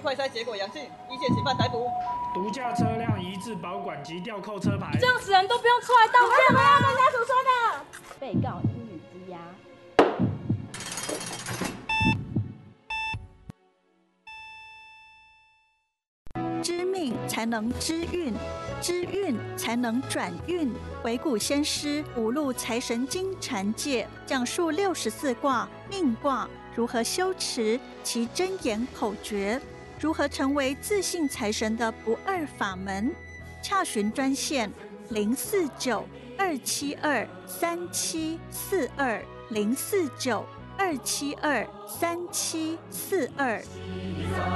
快筛结果阳性，依现行犯逮捕。 毒驾车辆移至保管及吊扣车牌。 这样死人都不用出来道歉吗？ 跟家属说的。被告应予羁押。 知命才能知运，知运才能转运。回顾先师五路财神经禅戒，讲述64卦命卦如何修持其真言口诀，如何成为自信财神的不二法门。洽询专线049-272-3742，049-272-3742。